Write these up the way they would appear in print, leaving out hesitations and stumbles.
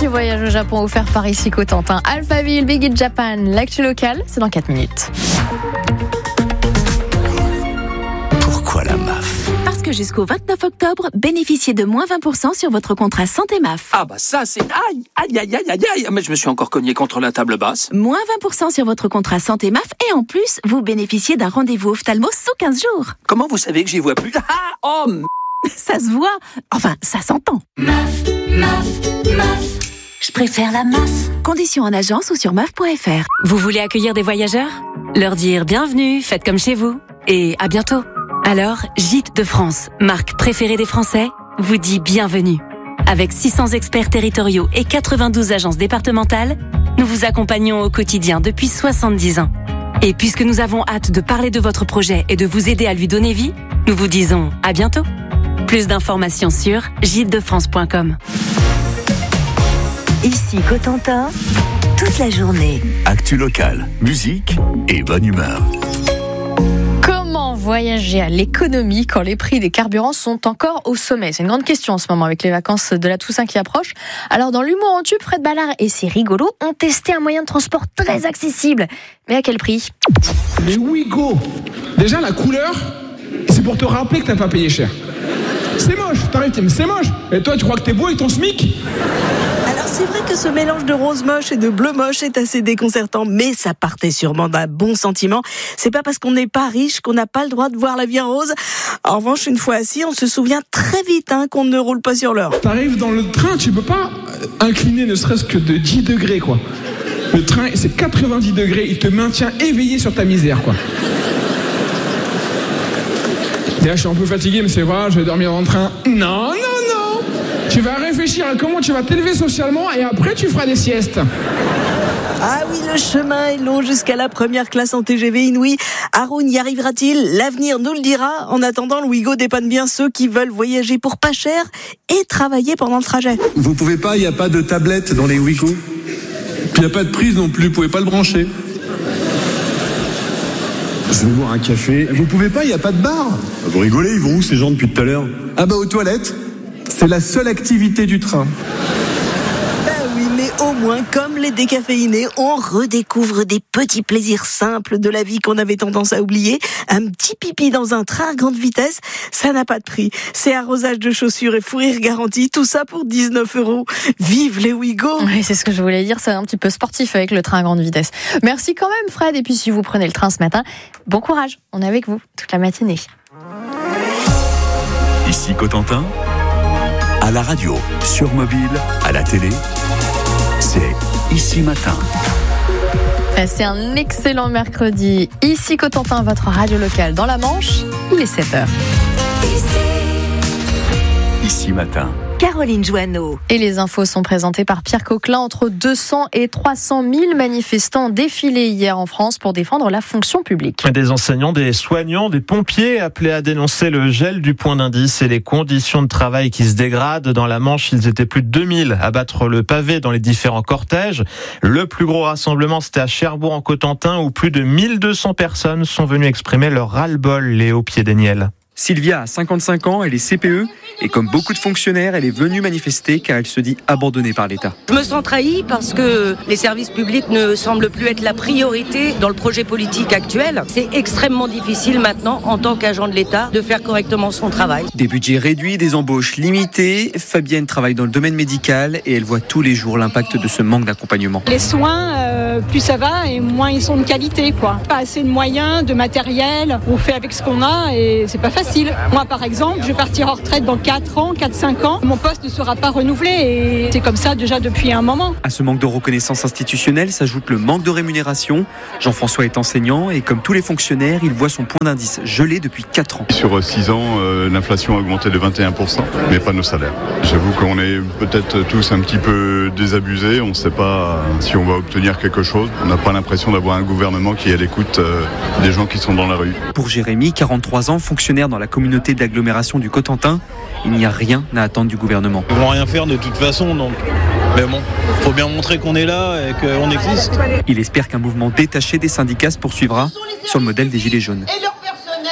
petit voyage au Japon offert par ici Cotentin. Alphaville, Big Hit Japan, l'actu locale, c'est dans 4 minutes. Pourquoi la MAF ? Parce que jusqu'au 29 octobre, bénéficiez de moins 20% sur votre contrat santé MAF. Ah bah ça c'est... Aïe. Mais je me suis encore cogné contre la table basse. Moins 20% sur votre contrat santé MAF et en plus, vous bénéficiez d'un rendez-vous ophtalmo sous 15 jours. Comment vous savez que j'y vois plus ? Ça se voit, enfin ça s'entend. MAF, je préfère la MAF. Conditions en agence ou sur maf.fr. Vous voulez accueillir des voyageurs ? Leur dire bienvenue, faites comme chez vous et à bientôt. Alors, Gîtes de France, marque préférée des Français, vous dit bienvenue. Avec 600 experts territoriaux et 92 agences départementales, nous vous accompagnons au quotidien depuis 70 ans. Et puisque nous avons hâte de parler de votre projet et de vous aider à lui donner vie, nous vous disons à bientôt. Plus d'informations sur gîtesdefrance.com. Ici Cotentin, toute la journée. Actu locale, musique et bonne humeur. Comment voyager à l'économie quand les prix des carburants sont encore au sommet ? C'est une grande question en ce moment avec les vacances de la Toussaint qui approchent. Alors dans l'humour en tube, Fred Ballard et ses rigolos ont testé un moyen de transport très accessible. Mais à quel prix ? Les Ouigo. Déjà la couleur, c'est pour te rappeler que t'as pas payé cher. C'est moche, t'arrives, mais c'est moche. Et toi tu crois que t'es beau avec ton SMIC ? Alors c'est vrai que ce mélange de rose moche et de bleu moche est assez déconcertant, mais ça partait sûrement d'un bon sentiment. C'est pas parce qu'on n'est pas riche qu'on n'a pas le droit de voir la vie en rose. En revanche, une fois assis, on se souvient très vite qu'on ne roule pas sur l'or. T'arrives dans le train, tu peux pas incliner ne serait-ce que de 10 degrés quoi. Le train c'est 90 degrés, il te maintient éveillé sur ta misère quoi. Et là je suis un peu fatigué mais c'est vrai, je vais dormir dans le train. Non. Tu vas réfléchir à comment tu vas t'élever socialement et après tu feras des siestes. Ah oui, le chemin est long jusqu'à la première classe en TGV inouï. Haroun y arrivera-t-il ? L'avenir nous le dira. En attendant, le Ouigo dépanne bien ceux qui veulent voyager pour pas cher et travailler pendant le trajet. Vous pouvez pas, il n'y a pas de tablette dans les Ouigo. Puis il n'y a pas de prise non plus, vous pouvez pas le brancher. Je vais boire un café. Vous pouvez pas, il n'y a pas de bar. Vous rigolez, ils vont où ces gens depuis tout à l'heure ? Ah bah aux toilettes. C'est la seule activité du train. Oui, mais au moins, comme les décaféinés, on redécouvre des petits plaisirs simples de la vie qu'on avait tendance à oublier. Un petit pipi dans un train à grande vitesse, ça n'a pas de prix. C'est arrosage de chaussures et fou rire garanti, tout ça pour 19 €. Vive les Ouigo! Oui, c'est ce que je voulais dire, c'est un petit peu sportif avec le train à grande vitesse. Merci quand même Fred, et puis si vous prenez le train ce matin, bon courage, on est avec vous toute la matinée. Ici Cotentin, à la radio, sur mobile, à la télé, c'est Ici Matin. C'est un excellent mercredi. Ici Cotentin, votre radio locale dans la Manche, il est 7h. Ici Matin. Caroline Joanneau. Et les infos sont présentées par Pierre Coquelin. Entre 200 et 300 000 manifestants ont défilé hier en France pour défendre la fonction publique. Des enseignants, des soignants, des pompiers appelés à dénoncer le gel du point d'indice et les conditions de travail qui se dégradent. Dans la Manche, ils étaient plus de 2000 à battre le pavé dans les différents cortèges. Le plus gros rassemblement, c'était à Cherbourg en Cotentin, où plus de 1200 personnes sont venues exprimer leur ras-le-bol, Léo Pied-Daniel. Sylvia a 55 ans, elle est CPE et comme beaucoup de fonctionnaires, elle est venue manifester car elle se dit abandonnée par l'État. Je me sens trahie parce que les services publics ne semblent plus être la priorité dans le projet politique actuel. C'est extrêmement difficile maintenant, en tant qu'agent de l'État, de faire correctement son travail. Des budgets réduits, des embauches limitées. Fabienne travaille dans le domaine médical et elle voit tous les jours l'impact de ce manque d'accompagnement. Les soins, plus ça va et moins ils sont de qualité, quoi. Pas assez de moyens, de matériel, on fait avec ce qu'on a et c'est pas facile. Moi par exemple, je vais partir en retraite dans 4-5 ans. Mon poste ne sera pas renouvelé et c'est comme ça déjà depuis un moment. À ce manque de reconnaissance institutionnelle s'ajoute le manque de rémunération. Jean-François est enseignant et comme tous les fonctionnaires, il voit son point d'indice gelé depuis 4 ans. Sur 6 ans, l'inflation a augmenté de 21%, mais pas nos salaires. J'avoue qu'on est peut-être tous un petit peu désabusés. On ne sait pas si on va obtenir quelque chose. On n'a pas l'impression d'avoir un gouvernement qui est à l'écoute des gens qui sont dans la rue. Pour Jérémy, 43 ans, fonctionnaire dans la communauté d'agglomération du Cotentin, il n'y a rien à attendre du gouvernement. Ils vont rien faire de toute façon, donc. Mais bon, faut bien montrer qu'on est là et qu'on existe. Il espère qu'un mouvement détaché des syndicats se poursuivra sur le modèle des Gilets jaunes.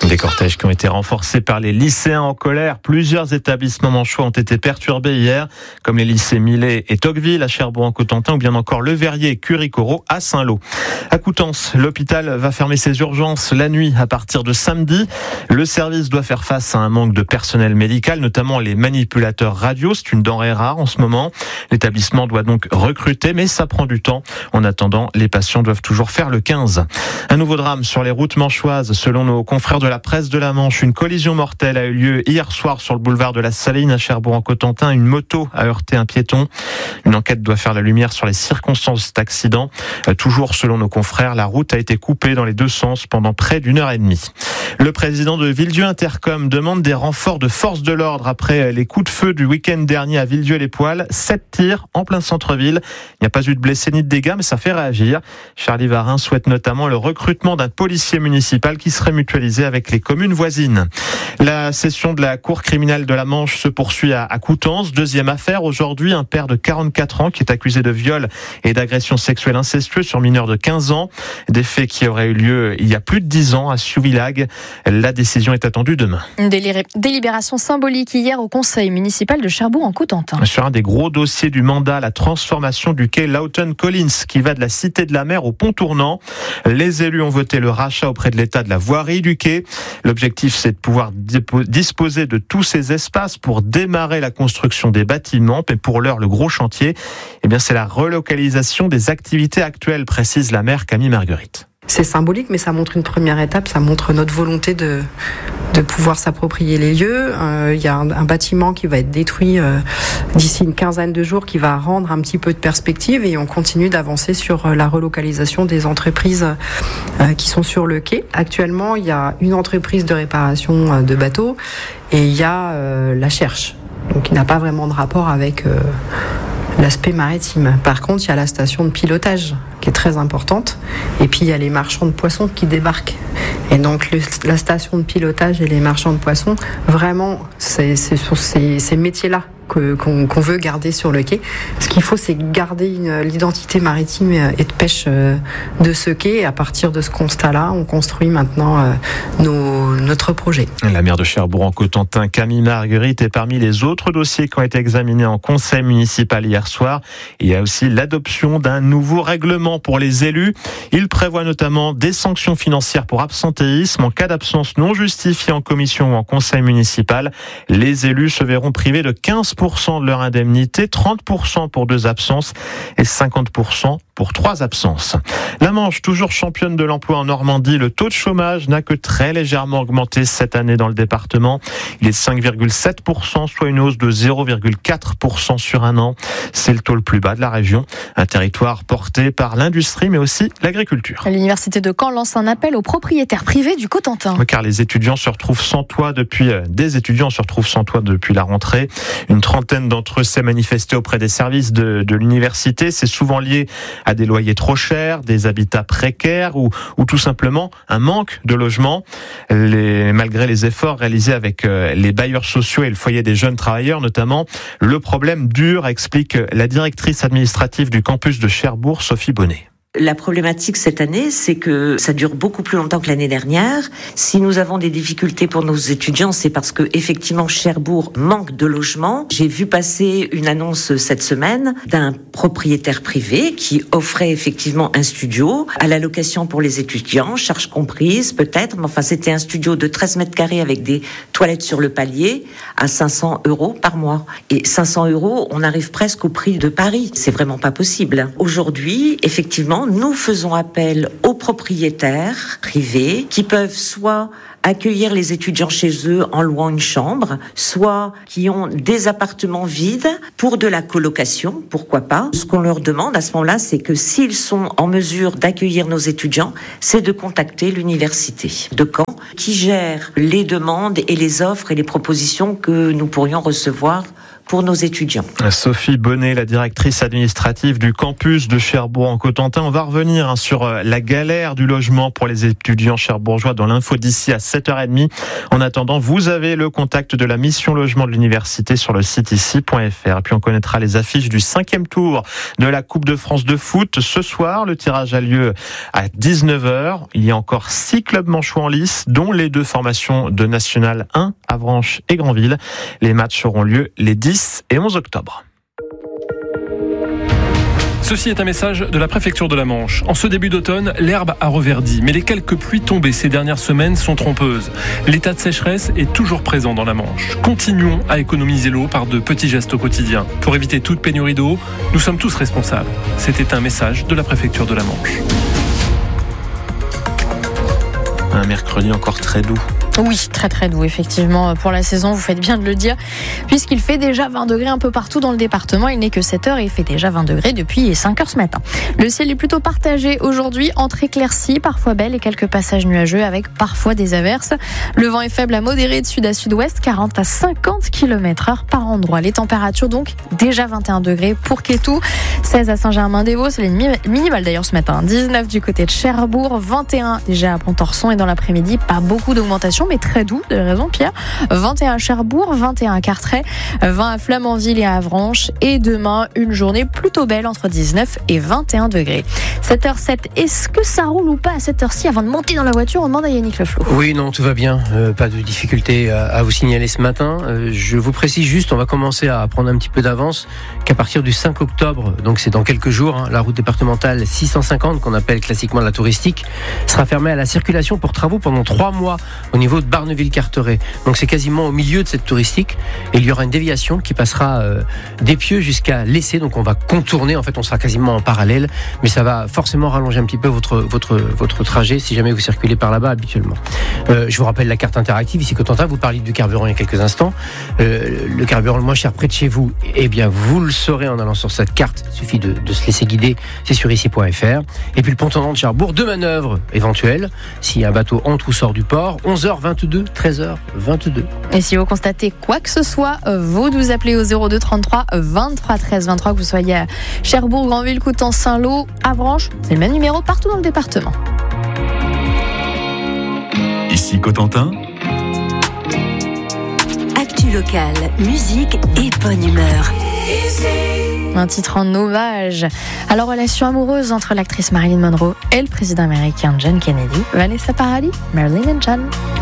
Des cortèges qui ont été renforcés par les lycéens en colère. Plusieurs établissements manchois ont été perturbés hier, comme les lycées Millet et Tocqueville à Cherbourg-en-Cotentin ou bien encore Le Verrier et Curie-Corot à Saint-Lô. À Coutances, l'hôpital va fermer ses urgences la nuit à partir de samedi. Le service doit faire face à un manque de personnel médical, notamment les manipulateurs radio. C'est une denrée rare en ce moment. L'établissement doit donc recruter, mais ça prend du temps. En attendant, les patients doivent toujours faire le 15. Un nouveau drame sur les routes manchoises. Selon nos confrères de la presse de la Manche, une collision mortelle a eu lieu hier soir sur le boulevard de la Saline à Cherbourg-en-Cotentin. Une moto a heurté un piéton. Une enquête doit faire la lumière sur les circonstances d'accident. Toujours selon nos confrères, la route a été coupée dans les deux sens pendant près d'1 heure et demie. Le président de Villedieu Intercom demande des renforts de forces de l'ordre après les coups de feu du week-end dernier à Villedieu-les-Poils. 7 tirs en plein centre-ville. Il n'y a pas eu de blessés ni de dégâts, mais ça fait réagir. Charlie Varin souhaite notamment le recrutement d'un policier municipal qui serait mutualisé avec les communes voisines. La session de la Cour criminelle de la Manche se poursuit à Coutances. Deuxième affaire. Aujourd'hui, un père de 44 ans qui est accusé de viol et d'agression sexuelle incestueuse sur mineur de 15 ans. Des faits qui auraient eu lieu il y a plus de 10 ans à Souvillag. La décision est attendue demain. Délibération symbolique hier au conseil municipal de Cherbourg-en-Cotentin. Sur un des gros dossiers du mandat, la transformation du quai Lawton-Collins qui va de la Cité de la Mer au pont tournant. Les élus ont voté le rachat auprès de l'État de la voirie du quai. L'objectif, c'est de pouvoir disposer de tous ces espaces pour démarrer la construction des bâtiments. Mais pour l'heure, le gros chantier, c'est la relocalisation des activités actuelles, précise la maire Camille Marguerite. C'est symbolique, mais ça montre une première étape, ça montre notre volonté de pouvoir s'approprier les lieux. Il y a un bâtiment qui va être détruit d'ici une quinzaine de jours, qui va rendre un petit peu de perspective, et on continue d'avancer sur la relocalisation des entreprises qui sont sur le quai. Actuellement, il y a une entreprise de réparation de bateaux et il y a la Cherche, donc il n'a pas vraiment de rapport avec l'aspect maritime. Par contre, il y a la station de pilotage qui est très importante, et puis il y a les marchands de poissons qui débarquent. Et donc la station de pilotage et les marchands de poissons, vraiment, c'est sur ces métiers-là qu'on veut garder sur le quai. Ce qu'il faut, c'est garder l'identité maritime et de pêche de ce quai. Et à partir de ce constat-là, on construit maintenant notre projet. La maire de Cherbourg-en-Cotentin, Camille Marguerite, est parmi les autres dossiers qui ont été examinés en conseil municipal hier soir. Il y a aussi l'adoption d'un nouveau règlement pour les élus. Il prévoit notamment des sanctions financières pour absentéisme en cas d'absence non justifiée en commission ou en conseil municipal. Les élus se verront privés de 15% de leur indemnité, 30% pour 2 absences et 50% pour 3 absences. La Manche, toujours championne de l'emploi en Normandie, le taux de chômage n'a que très légèrement augmenté cette année dans le département. Il est de 5,7%, soit une hausse de 0,4% sur un an. C'est le taux le plus bas de la région. Un territoire porté par l'industrie, mais aussi l'agriculture. L'université de Caen lance un appel aux propriétaires privés du Cotentin. Car les étudiants se retrouvent sans toit depuis la rentrée. Une trentaine d'entre eux s'est manifesté auprès des services de l'université. C'est souvent lié à des loyers trop chers, des habitats précaires ou tout simplement un manque de logement. Malgré les efforts réalisés avec les bailleurs sociaux et le foyer des jeunes travailleurs notamment, le problème dure, explique la directrice administrative du campus de Cherbourg, Sophie Bonnet. La problématique cette année, c'est que ça dure beaucoup plus longtemps que l'année dernière. Si nous avons des difficultés pour nos étudiants, c'est parce que effectivement Cherbourg manque de logements. J'ai vu passer une annonce cette semaine d'un propriétaire privé qui offrait effectivement un studio à la location pour les étudiants, charges comprises peut-être, mais enfin c'était un studio de 13 mètres carrés avec des toilettes sur le palier à 500 € par mois. Et 500 €, on arrive presque au prix de Paris. C'est vraiment pas possible. Aujourd'hui, effectivement, nous faisons appel aux propriétaires privés qui peuvent soit accueillir les étudiants chez eux en louant une chambre, soit qui ont des appartements vides pour de la colocation, pourquoi pas. Ce qu'on leur demande à ce moment-là, c'est que s'ils sont en mesure d'accueillir nos étudiants, c'est de contacter l'université de Caen qui gère les demandes et les offres et les propositions que nous pourrions recevoir pour nos étudiants. Sophie Bonnet, la directrice administrative du campus de Cherbourg en Cotentin. On va revenir sur la galère du logement pour les étudiants cherbourgeois dans l'info d'ici à 7h30. En attendant, vous avez le contact de la mission logement de l'université sur le site ici.fr. Et puis on connaîtra les affiches du 5e tour de la Coupe de France de foot. Ce soir, le tirage a lieu à 19h. Il y a encore 6 clubs manchots en lice, dont les 2 formations de National 1, Avranches et Granville. Les matchs auront lieu les 10 et 11 octobre. Ceci est un message de la préfecture de la Manche. En ce début d'automne, l'herbe a reverdi, mais les quelques pluies tombées ces dernières semaines sont trompeuses. L'état de sécheresse est toujours présent dans la Manche. Continuons à économiser l'eau par de petits gestes au quotidien. Pour éviter toute pénurie d'eau, nous sommes tous responsables. C'était un message de la préfecture de la Manche. Un mercredi encore très doux. Oui, très très doux, effectivement, pour la saison, vous faites bien de le dire, puisqu'il fait déjà 20 degrés un peu partout dans le département. Il n'est que 7h et il fait déjà 20 degrés depuis 5h ce matin. Le ciel est plutôt partagé aujourd'hui, entre éclaircies, parfois belles et quelques passages nuageux avec parfois des averses. Le vent est faible à modéré de sud à sud-ouest, 40 à 50 km/h par endroit. Les températures donc déjà 21 degrés pour Kétou, 16 à Saint-Germain-des-Vaux, c'est les minimales d'ailleurs ce matin, 19 du côté de Cherbourg, 21 déjà à Pontorson et dans l'après-midi, pas beaucoup d'augmentation, mais très doux, de raison Pierre. 21 à Cherbourg, 21 à Carteret, 20 à Flamanville et à Avranches. Et demain, une journée plutôt belle entre 19 et 21 degrés. 7h07, est-ce que ça roule ou pas à cette heure-ci? Avant de monter dans la voiture, on demande à Yannick Leflo. Oui, non, tout va bien. Pas de difficulté à vous signaler ce matin. Je vous précise juste, on va commencer à prendre un petit peu d'avance, qu'à partir du 5 octobre, donc c'est dans quelques jours, la route départementale 650, qu'on appelle classiquement la touristique, sera fermée à la circulation pour travaux pendant 3 mois au niveau de Barneville-Carteret. Donc c'est quasiment au milieu de cette touristique et il y aura une déviation qui passera d'Épieux jusqu'à Lessé. Donc on va contourner, en fait on sera quasiment en parallèle, mais ça va forcément rallonger un petit peu votre trajet si jamais vous circulez par là-bas habituellement. Je vous rappelle la carte interactive ici Cotentin, vous parliez du carburant il y a quelques instants. Le carburant le moins cher près de chez vous, eh bien vous le saurez en allant sur cette carte, il suffit de se laisser guider, c'est sur ici.fr. Et puis le pont-tournant de Cherbourg, 2 manœuvres éventuelles si un bateau entre ou sort du port, 11h22, 13h22. Et si vous constatez quoi que ce soit, vous nous appelez au 02 33 23 13 23, que vous soyez à Cherbourg, Granville, Coutances, Saint-Lô, Avranches, c'est le même numéro partout dans le département. Ici Cotentin. Actu locale, musique et bonne humeur. Un titre en hommage à la relation amoureuse entre l'actrice Marilyn Monroe et le président américain John Kennedy. Vanessa Paradis, Marilyn and John.